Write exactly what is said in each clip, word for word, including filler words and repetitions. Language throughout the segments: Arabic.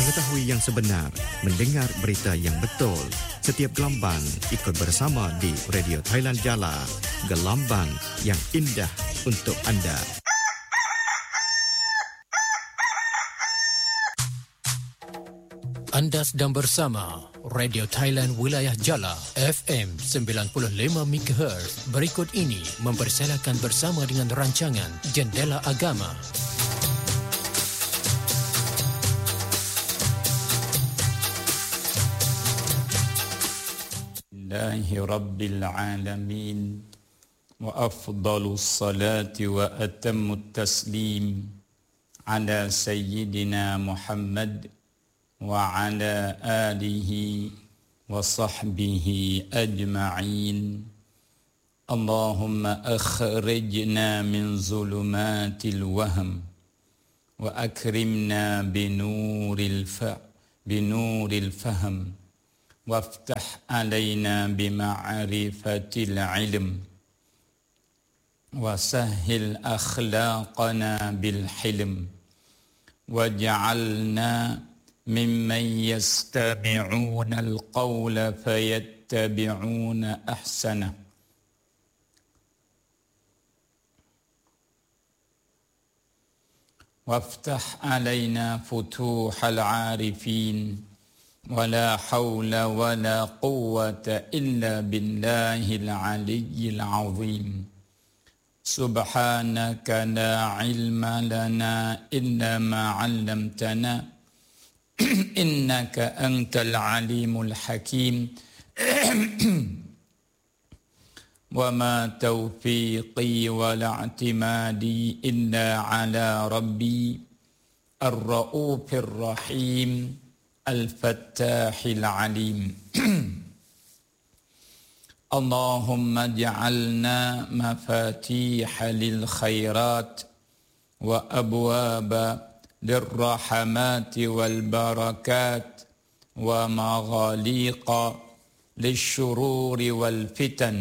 mengetahui yang sebenar, mendengar berita yang betul. Setiap gelambang ikut bersama di Radio Thailand Jala. Gelambang yang indah untuk anda. Anda sedang bersama Radio Thailand Wilayah Jala F M sembilan puluh lima megahertz. Berikut ini mempersilakan bersama dengan rancangan Jendela Agama. Alhamdulillahi Rabbil Alamin wa afdalus salati wa atammut taslim ala Sayyidina Muhammad wa ala alihi wa sahbihi ajma'in. Allahumma akhrijna min zulumatil wahm wa akrimna binuril fa binuril fahm وافتح علينا بمعرفة العلم وسهل أخلاقنا بالحلم واجعلنا ممن يستمعون القول فيتبعون أحسنه وافتح علينا فتوح العارفين ولا حول ولا قوة إلا بالله العلي العظيم. سبحانك لا علم لنا إلا ما علمتنا إنك أنت العليم الحكيم. وما توفيقي ولا اعتمادي إلا على ربي الرؤوف الرحيم الفتاح العليم. اللهم اجعلنا مفاتيح للخيرات وأبواب للرحمات والبركات ومغاليق للشرور والفتن.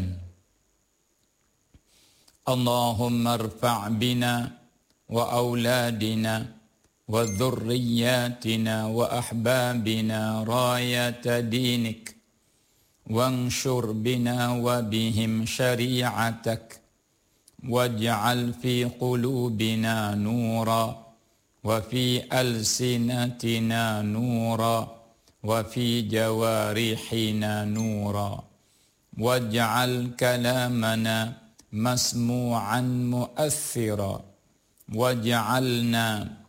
اللهم ارفع بنا وأولادنا وذرياتنا وأحبابنا راية دينك وانشر بنا وبهم شريعتك واجعل في قلوبنا نورا وفي ألسنتنا نورا وفي جوارحنا نورا واجعل كلامنا مسموعا مؤثرا واجعلنا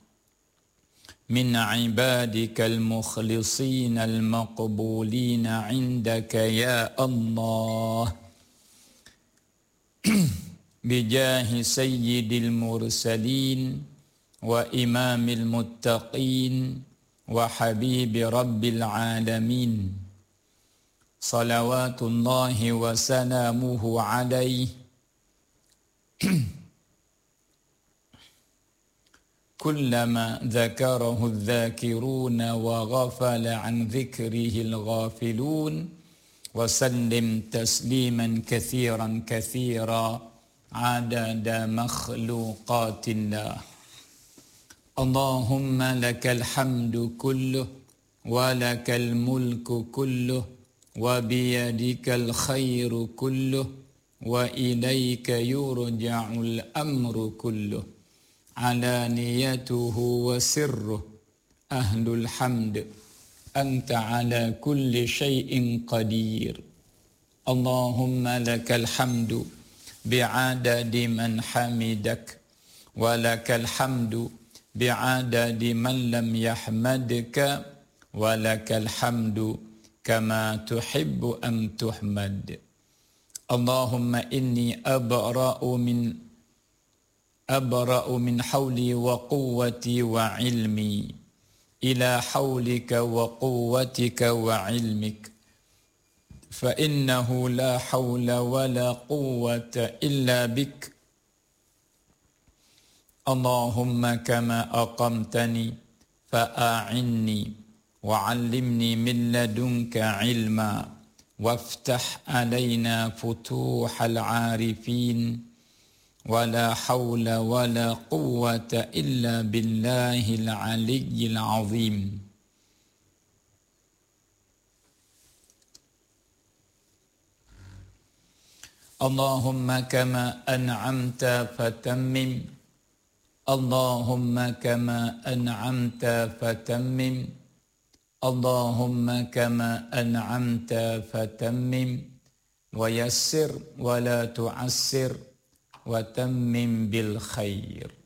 من عبادك المخلصين المقبولين عندك يا الله. بجاه سيد المرسلين وإمام المتقين وحبيب رب العالمين صلوات الله وسلامه عليه كلما ذكره الذاكرون وغفل عن ذكره الغافلون وسلم تسليما كثيرا كثيرا عدد مخلوقات الله. اللهم لك الحمد كله ولك الملك كله وبيدك الخير كله وإليك يرجع الأمر كله علانيته وسره. أهل الحمد أنت على كل شيء قدير. اللهم لك الحمد بعدد من حمدك ولك الحمد بعدد من لم يحمدك ولك الحمد كما تحب أن تحمد. اللهم إني أبرأ من أبرأ من حولي وقوتي وعلمي إلى حولك وقوتك وعلمك فإنه لا حول ولا قوة إلا بك. اللهم كما أقمتني فأعني وعلمني من لدنك علما وافتح علينا فتوح العارفين ولا حول ولا قوة إلا بالله العلي العظيم. اللهم كما أنعمت فتمم اللهم كما أنعمت فتمم اللهم كما أنعمت فتمم ويسر ولا تعسر وتمم بالخير.